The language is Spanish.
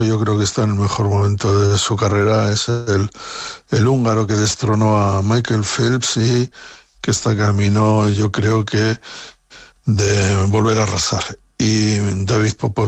yo creo que está en el mejor momento de su carrera, es el húngaro que destronó a Michael Phelps y que está camino, yo creo que, de volver a arrasar. Y David Popol